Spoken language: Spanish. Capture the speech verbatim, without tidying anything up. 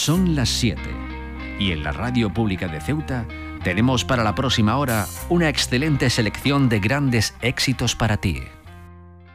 Son las siete y en la Radio Pública de Ceuta tenemos para la próxima hora una excelente selección de grandes éxitos para ti.